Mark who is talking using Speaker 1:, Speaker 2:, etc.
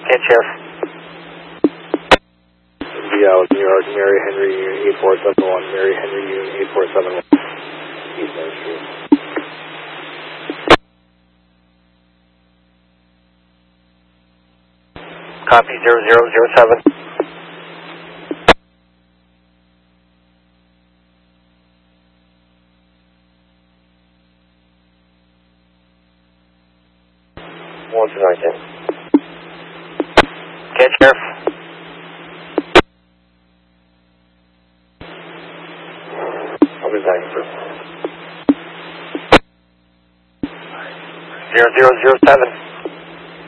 Speaker 1: Kent Sheriff.
Speaker 2: Yeah, New York, Mary Henry Unit 8471, Mary Henry Unit 8471, East Main Street.
Speaker 1: Copy 0007. What's the noise? Kent Sheriff. I'll be back for 0007.